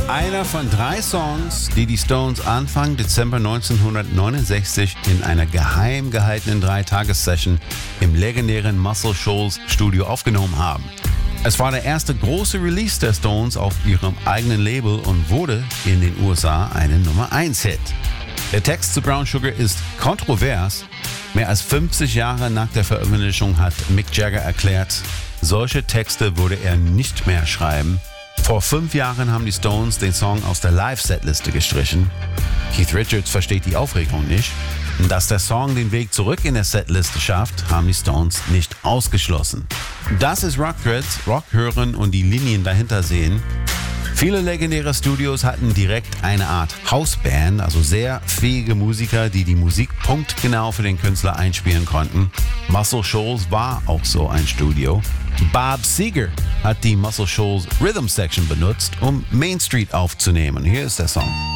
Einer von 3 Songs, die die Stones Anfang Dezember 1969 in einer geheim gehaltenen 3-Tages-Session im legendären Muscle Shoals Studio aufgenommen haben. Es war der erste große Release der Stones auf ihrem eigenen Label und wurde in den USA ein Nummer-1-Hit. Der Text zu Brown Sugar ist kontrovers. Mehr als 50 Jahre nach der Veröffentlichung hat Mick Jagger erklärt, solche Texte würde er nicht mehr schreiben. Vor 5 Jahren haben die Stones den Song aus der Live-Setliste gestrichen. Keith Richards versteht die Aufregung nicht. Dass der Song den Weg zurück in der Setliste schafft, haben die Stones nicht ausgeschlossen. Das ist Rock Threads, Rock hören und die Linien dahinter sehen. Viele legendäre Studios hatten direkt eine Art Hausband, also sehr fähige Musiker, die die Musik punktgenau für den Künstler einspielen konnten. Muscle Shoals war auch so ein Studio. Bob Seger hat die Muscle Shoals Rhythm Section benutzt, um Main Street aufzunehmen. Hier ist der Song.